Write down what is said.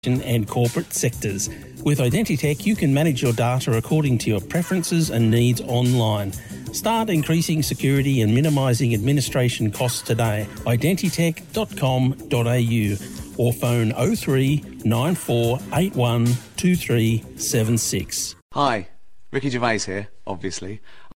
and corporate sectors. With Identitech, you can manage your data according to your preferences and needs online. Start increasing security and minimising administration costs today. Identitech.com.au or phone 03 9481 2376. Hi, Ricky Gervais here, obviously.